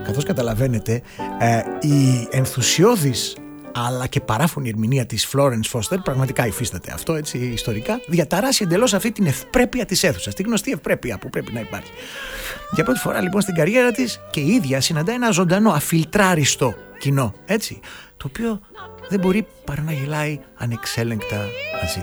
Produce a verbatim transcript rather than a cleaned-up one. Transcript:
καθώς καταλαβαίνετε, ε, η ενθουσιώδης αλλά και παράφωνη ερμηνεία της Florence Foster, πραγματικά υφίσταται αυτό, έτσι, ιστορικά, διαταράσσει εντελώς αυτή την ευπρέπεια της αίθουσας, τη γνωστή ευπρέπεια που πρέπει να υπάρχει. Για πρώτη φορά λοιπόν στην καριέρα της και η ίδια συναντά ένα ζωντανό, αφιλτράριστο κοινό, έτσι, το οποίο δεν μπορεί παρά να γελάει ανεξέλεγκτα μαζί